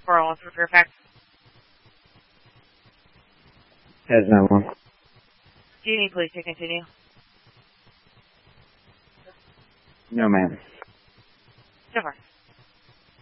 401 for Fairfax. Has no one. Do you need police to continue? No, ma'am. So far.